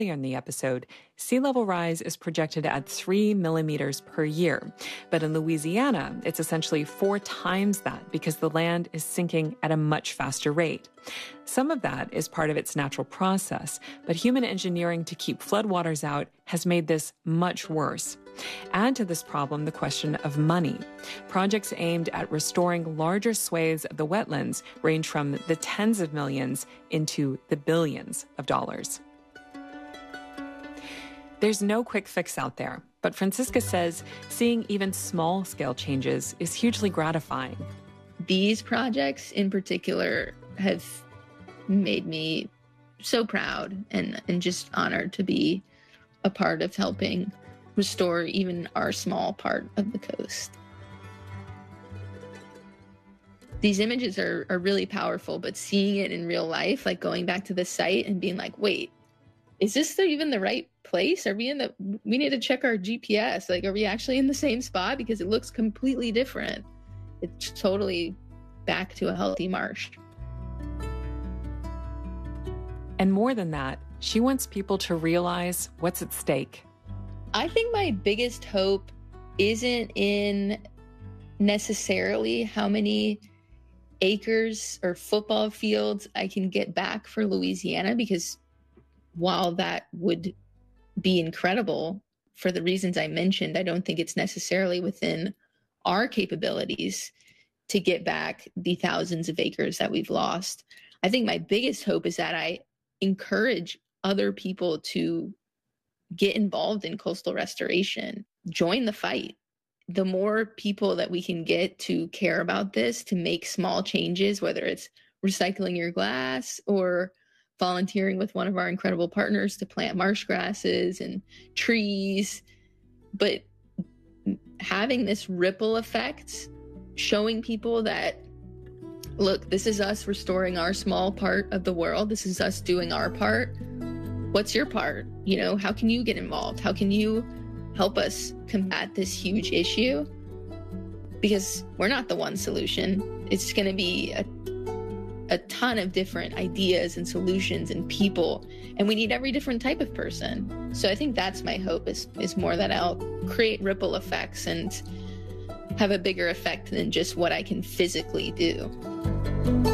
in the episode, sea level rise is projected at 3 millimeters per year. But in Louisiana, it's essentially 4 times that because the land is sinking at a much faster rate. Some of that is part of its natural process, but human engineering to keep floodwaters out has made this much worse. Add to this problem the question of money. Projects aimed at restoring larger swathes of the wetlands range from the tens of millions into the billions of dollars. There's no quick fix out there, but Francisca says seeing even small-scale changes is hugely gratifying. These projects in particular have made me so proud and just honored to be a part of helping restore even our small part of the coast. These images are really powerful, but seeing it in real life, like going back to the site and being like, wait, is this even the right place? We need to check our GPS. Like, are we actually in the same spot? Because it looks completely different. It's totally back to a healthy marsh. And more than that, she wants people to realize what's at stake. I think my biggest hope isn't in necessarily how many acres or football fields I can get back for Louisiana, because while that would be incredible for the reasons I mentioned, I don't think it's necessarily within our capabilities to get back the thousands of acres that we've lost. I think my biggest hope is that I encourage other people to get involved in coastal restoration, join the fight. The more people that we can get to care about this, to make small changes, whether it's recycling your glass or volunteering with one of our incredible partners to plant marsh grasses and trees, but having this ripple effect, showing people that, look, this is us restoring our small part of the world. This is us doing our part. What's your part? You know, how can you get involved? How can you help us combat this huge issue? Because we're not the one solution. It's going to be a ton of different ideas and solutions and people, and we need every different type of person. So I think that's my hope, is more that I'll create ripple effects and have a bigger effect than just what I can physically do.